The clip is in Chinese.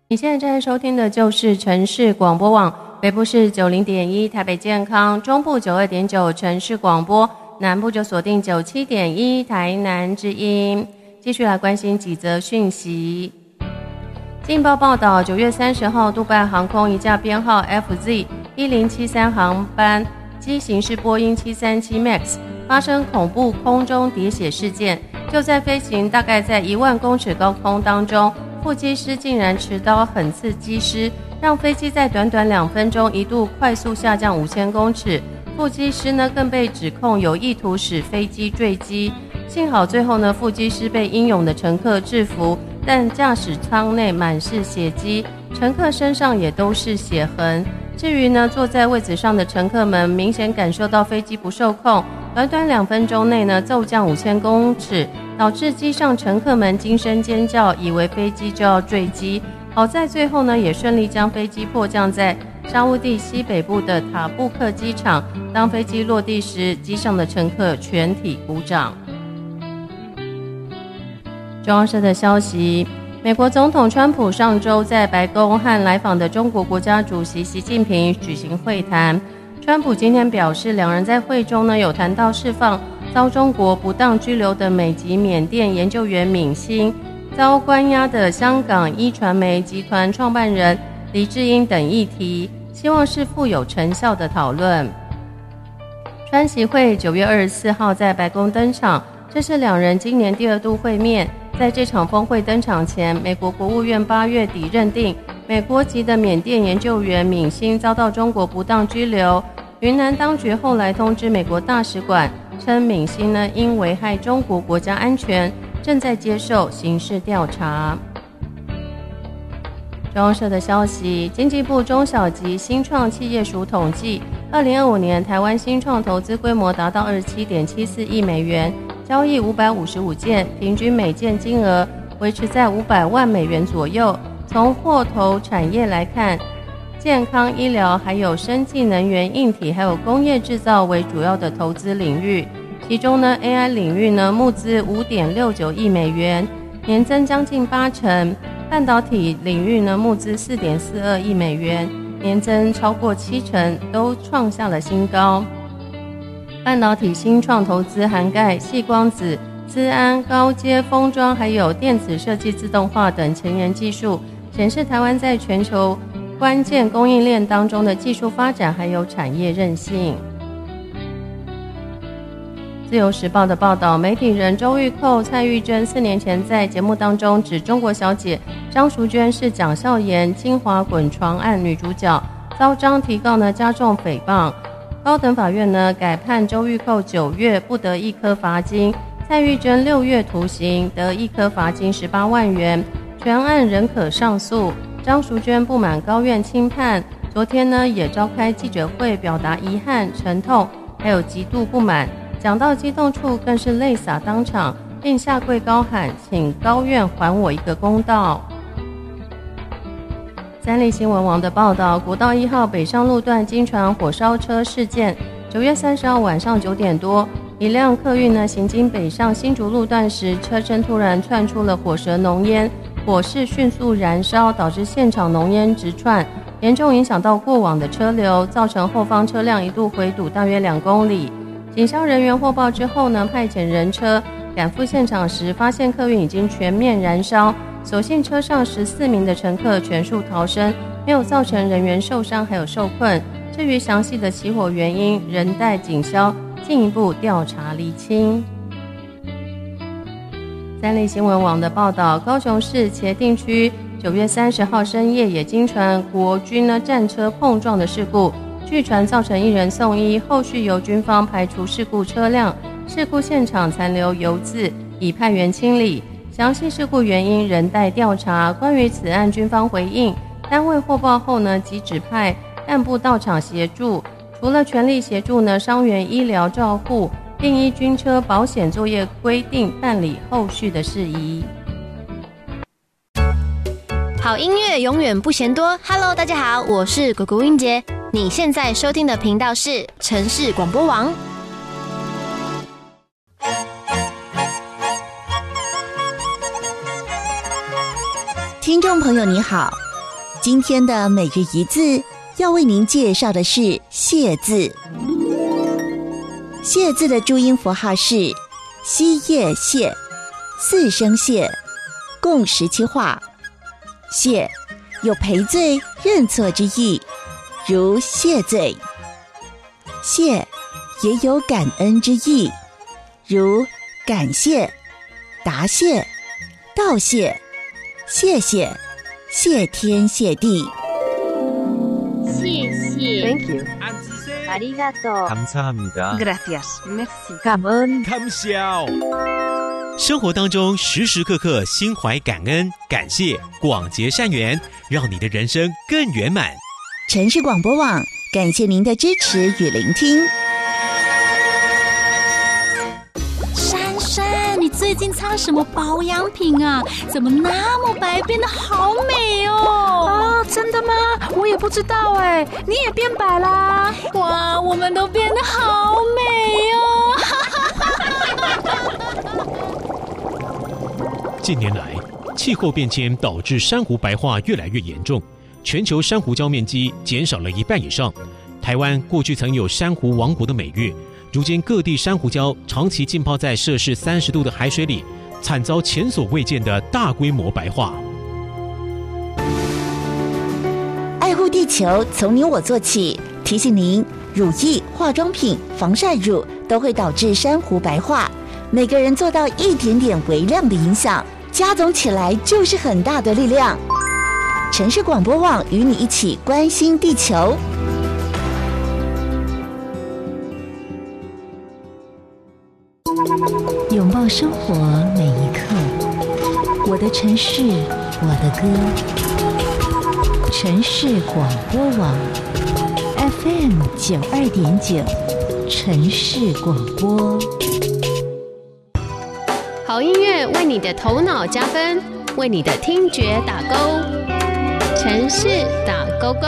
你现在正在收听的就是城市广播网，北部是 90.1 台北健康，中部 92.9 城市广播，南部就锁定 97.1 台南之音。继续来关心几则讯息。劲报报道，9月30号，杜拜航空一架编号 FZ1073 航班机型是波音737 MAX， 发生恐怖空中喋血事件。就在飞行大概在1万公尺高空当中，副机师竟然持刀狠刺机师，让飞机在短短2分钟一度快速下降5000公尺。副机师呢更被指控有意图使飞机坠机。幸好最后呢，副机师被英勇的乘客制服，但驾驶舱内满是血迹，乘客身上也都是血痕。至于呢，坐在位子上的乘客们明显感受到飞机不受控，短短2分钟内呢骤降5000公尺，导致机上乘客们惊声尖叫，以为飞机就要坠机。好在最后呢也顺利将飞机迫降在沙烏地西北部的塔布克机场。当飞机落地时，机上的乘客全体鼓掌。中央社的消息，美国总统川普上周在白宫和来访的中国国家主席习近平举行会谈。川普今天表示，两人在会中呢有谈到释放遭中国不当拘留的美籍缅甸研究员闵欣，遭关押的香港一传媒集团创办人黎智英等议题，希望是富有成效的讨论。川习会9月24号在白宫登场，这是两人今年第2度会面。在这场峰会登场前，美国国务院8月底认定美国籍的缅甸研究员闵欣遭到中国不当拘留。云南当局后来通知美国大使馆，称闵欣呢因危害中国国家安全，正在接受刑事调查。中央社的消息，经济部中小及新创企业署统计，2025年台湾新创投资规模达到27.74亿美元，交易555件，平均每件金额维持在500万美元左右。从获投产业来看，健康医疗还有生技能源硬体还有工业制造为主要的投资领域。其中呢 AI 领域呢募资 5.69 亿美元，年增将近80%。半导体领域呢募资 4.42 亿美元，年增超过70%，都创下了新高。半导体新创投资涵盖矽光子、资安、高阶封装还有电子设计自动化等前沿技术，显示台湾在全球关键供应链当中的技术发展还有产业韧性。自由时报的报道，媒体人周玉蔻、蔡玉珍4年前在节目当中指中国小姐张淑娟是蒋孝严清华滚床案女主角，遭张提告呢加重诽谤。高等法院呢改判周玉蔻9月不得1颗罚金，蔡玉珍6月徒刑，得1颗罚金18万元，全案仍可上诉。张淑娟不满高院轻判，昨天呢也召开记者会表达遗憾、沉痛还有极度不满，讲到激动处更是泪洒当场，并下跪高喊请高院还我一个公道。三立新闻网的报道，国道1号北上路段经传火烧车事件，9月30号晚上9点多，一辆客运呢行经北上新竹路段时，车身突然窜出了火舌浓烟，火势迅速燃烧，导致现场浓烟直窜，严重影响到过往的车流，造成后方车辆一度回堵大约2公里。警消人员获报之后呢，派遣人车赶赴现场时，发现客运已经全面燃烧，所幸车上14名的乘客全数逃生，没有造成人员受伤还有受困。至于详细的起火原因，仍待警消进一步调查厘清。三立新闻网的报道，高雄市茄萣区9月30号深夜也经传国军战车碰撞的事故，据传造成1人送医，后续由军方排除事故车辆，事故现场残留油渍，已派员清理。详细事故原因仍待调查。关于此案，军方回应，单位获报后呢，即指派干部到场协助，除了全力协助呢伤员医疗照护，并依军车保险作业规定办理后续的事宜。 好音乐永远不嫌多。Hello， 大家好，我是果果英杰。你现在收听的频道是城市广播网。 听众朋友你好， 今天的每日一字要为您介绍的是谢字。谢字的注音符号是西叶谢，四声谢，共17画。谢有赔罪认错之意，如谢罪。谢也有感恩之意，如感谢、答谢、道谢、谢谢、谢天谢地。 谢谢 Thank you. ありがとう 감사합니다. Gracias. Merci. cảm ơn. 감사합니다. 生活当中时时刻刻心怀感恩、感谢、广结善缘，让你的人生更圆满。 城市广播网感谢您的支持与聆听。 珊珊，你最近擦什么保养品啊？怎么那么白，变得好美哦！ 真的吗？我也不知道哎，你也变白啦！ 哇，我们都变得好美哦！ 近年来，气候变迁导致珊瑚白化越来越严重，全球珊瑚礁面积减少了1半以上。台湾过去曾有珊瑚王国的美誉，如今各地珊瑚礁长期浸泡在摄氏30度的海水里，惨遭前所未见的大规模白化。 爱护地球从你我做起，提醒您，乳液、化妆品、防晒乳都会导致珊瑚白化，每个人做到一点点微量的影响，加总起来就是很大的力量。城市广播网与你一起关心地球。拥抱生活每一刻，我的城市，我的歌。城市广播网 FM 92.9，城市广播。 好音乐为你的头脑加分，为你的听觉打勾。城市打勾勾。